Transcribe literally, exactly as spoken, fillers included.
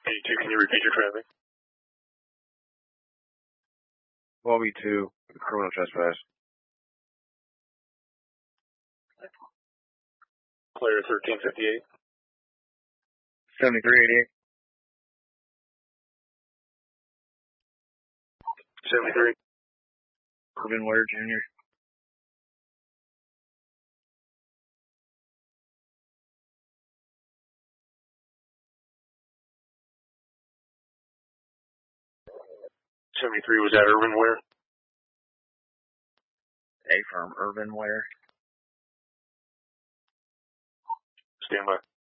eighty-two, can you repeat your traffic? twelve E two, criminal trespass. Clear thirteen fifty-eight. seventy-three eighty-eight. seventy-three. Urban Ware Junior seventy-three, was that Urban Ware? A firm, Urban Ware. Stand by.